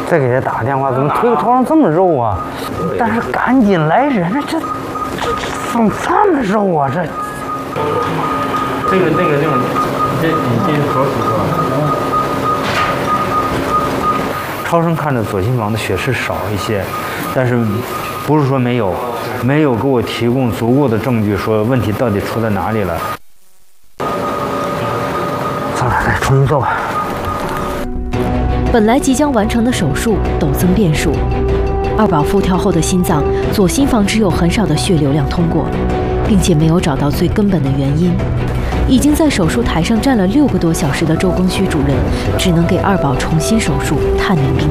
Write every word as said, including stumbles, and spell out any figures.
再给他打个电话，怎么腿头上这么肉啊？但是赶紧来人，这怎么这么肉啊？这这个那个那种，这你这是左手是吧？ 超声看着左心房的血是少一些，但是不是说没有，没有给我提供足够的证据说问题到底出在哪里了。算了，再重新做吧。 本来即将完成的手术陡增变数，二宝复跳后的心脏左心房只有很少的血流量通过，并且没有找到最根本的原因。已经在手术台上站了六个多小时的周庚戌主任，只能给二宝重新手术，探明病